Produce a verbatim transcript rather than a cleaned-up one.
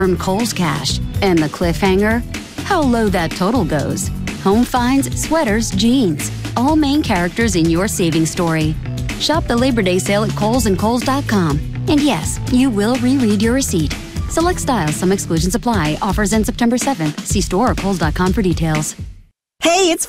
Earn Kohl's cash. And the cliffhanger? How low that total goes. Home finds, sweaters, jeans. All main characters in your savings story. Shop the Labor Day sale at Kohl's and Kohl's dot com. And yes, you will reread your receipt. Select styles, some exclusions apply. Offers end September seventh. See store or Kohl's dot com for details. Hey, it's